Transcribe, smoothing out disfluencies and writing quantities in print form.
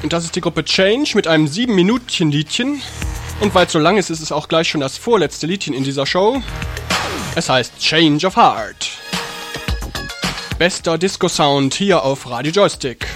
Und das ist die Gruppe Change mit einem 7-Minütchen-Liedchen. Und weil es so lang ist, ist es auch gleich schon das vorletzte Liedchen in dieser Show. Es heißt Change of Heart. Bester Disco-Sound hier auf Radio Joystick.